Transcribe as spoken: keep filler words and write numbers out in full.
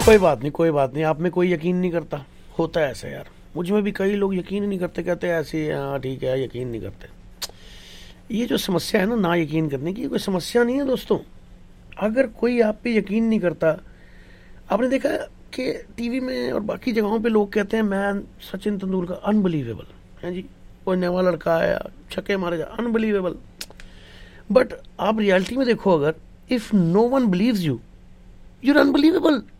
कोई बात नहीं, कोई बात नहीं, आप में कोई यकीन नहीं करता, होता है ऐसा यार। मुझ में भी कई लोग यकीन ही नहीं करते, कहते हैं ऐसे, हाँ ठीक है, यकीन नहीं करते। ये जो समस्या है ना, ना यकीन करने की, कोई समस्या नहीं है दोस्तों। अगर कोई आप पे यकीन नहीं करता, आपने देखा कि टीवी में और बाकी जगहों पे लोग कहते हैं मैन सचिन तेंदुलकर अनबिलीवेबल है जी, कोई नया लड़का आया छक्के मारे जा, अनबिलीवेबल। बट आप रियलिटी में देखो, अगर if no one beliefs you, you are unbelievable.